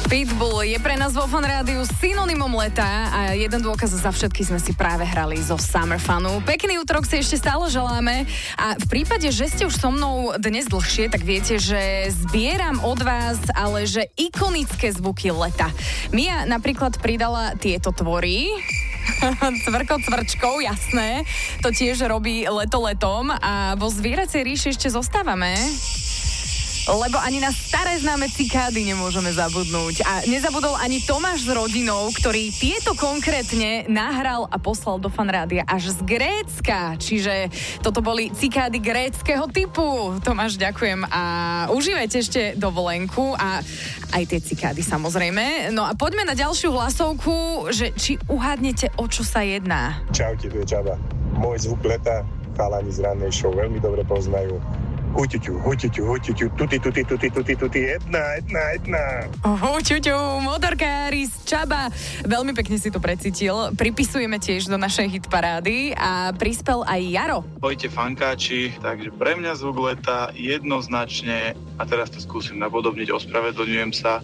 Pitbull je pre nás vo Fan Rádiu synonymom leta a jeden dôkaz za všetky sme si práve hrali zo Summer Funu. Pekný útorok si ešte stále želáme a v prípade, že ste už so mnou dnes dlhšie, tak viete, že zbieram od vás, ale že ikonické zvuky leta. Mia napríklad pridala tieto tvory. Cvrko cvrčkou, jasné. To tiež robí leto letom a vo zvieracej ríši ešte zostávame. Lebo ani na staré známe cikády nemôžeme zabudnúť. A nezabudol ani Tomáš s rodinou, ktorý tieto konkrétne nahral a poslal do Fan Rádia až z Grécka. Čiže toto boli cikády gréckeho typu. Tomáš, ďakujem a užívajte ešte dovolenku a aj tie cikády samozrejme. No a poďme na ďalšiu hlasovku, že či uhádnete, o čo sa jedná. Čaute, tu je Čaba. Môj zvuk leta chalani z rannej show veľmi dobre poznajú. Huťuťu, tuti, jedna. Huťuťu, motorkári z Čaba. Veľmi pekne si to precítil. Pripisujeme tiež do našej hitparády a prispel aj Jaro. Ahojte fankáči, takže pre mňa zvuk leta jednoznačne, a teraz to skúsim napodobniť, ospravedlňujem sa.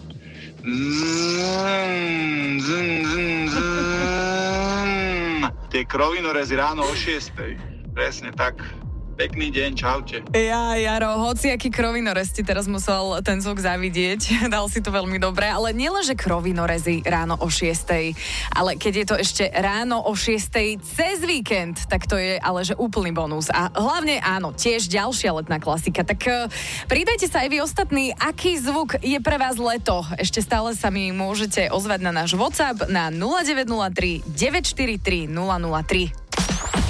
Tie krovinorezy ráno o 6:00. Presne tak. Pekný deň, čaute. Ja, Jaro, hociaký krovinorez ti teraz musel ten zvuk zavidieť. Dal si to veľmi dobre, ale nielenže krovinorezy ráno o 6:00, ale keď je to ešte ráno o 6:00 cez víkend, tak to je ale že úplný bonus. A hlavne áno, tiež ďalšia letná klasika. Tak pridajte sa aj vy ostatní, aký zvuk je pre vás leto. Ešte stále sa mi môžete ozvať na náš WhatsApp na 0903 943 003.